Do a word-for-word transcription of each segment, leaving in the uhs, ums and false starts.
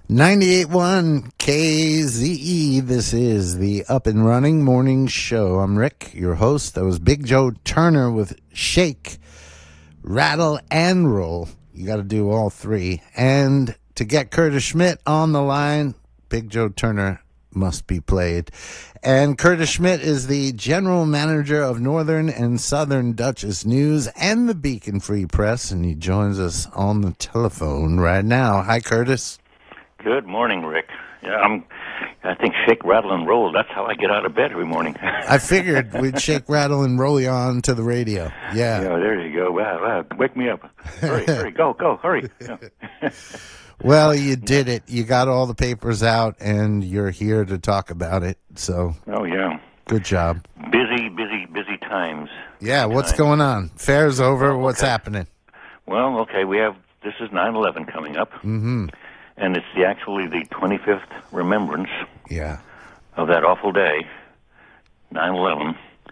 ninety-eight point one K Z E. This is the Up and Running Morning Show. I'm Rick, your host. That was Big Joe Turner with Shake, Rattle, and Roll. You got to do all three. And to get Curtis Schmidt on the line, Big Joe Turner must be played. And Curtis Schmidt is the general manager of Northern and Southern Dutchess News and the Beacon Free Press, and he joins us on the telephone right now. Hi, Curtis. Good morning, Rick. Yeah, I'm. I think shake, rattle, and roll. That's how I get out of bed every morning. I figured we'd shake, rattle, and roll you on to the radio. Yeah. Yeah, there you go. Wow, wow. Wake me up. Hurry, hurry, go, go, hurry. Yeah. Well, you did it. You got all the papers out, and you're here to talk about it. So. Oh yeah. Good job. Busy, busy, busy times. Yeah. Busy what's times. going on? Fair's over. Oh, What's okay. happening? Well, okay. We have. This is nine eleven coming up. Mm-hmm. And it's the, actually the twenty-fifth remembrance Yeah. of that awful day, nine eleven.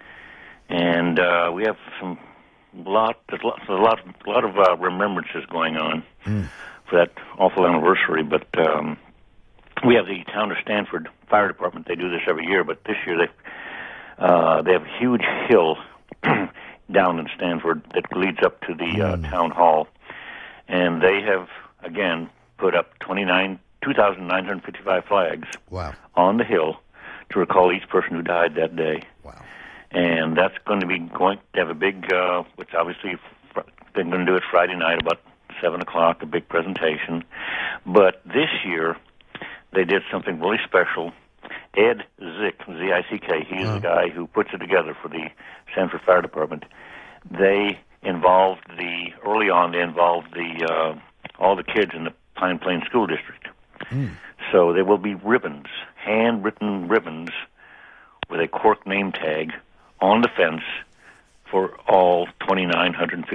And uh, we have some lot, there's a lot, there's a lot, a lot of uh, remembrances going on Mm. for that awful anniversary. But um, we have the town of Stanford Fire Department. They do this every year, but this year they uh, they have a huge hill down in Stanford that leads up to the uh, Mm. town hall, and they have again put up twenty-nine, two thousand nine hundred fifty-five flags Wow. on the hill to recall each person who died that day. Wow. And that's going to be going to have a big, uh, which obviously fr- they're going to do it Friday night about seven o'clock, a big presentation. But this year, they did something really special. Ed Zick, Z I C K, he's Wow. the guy who puts it together for the Stanford Fire Department. They involved the, early on, they involved the, uh, all the kids in the Pine Plain School District. Mm. So there will be ribbons, handwritten ribbons with a cork name tag on the fence for all twenty-nine hundred